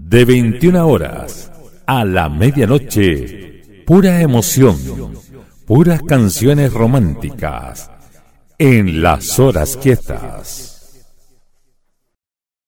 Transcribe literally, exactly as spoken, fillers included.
De veintiuna horas a la medianoche, pura emoción, puras canciones románticas en las horas quietas.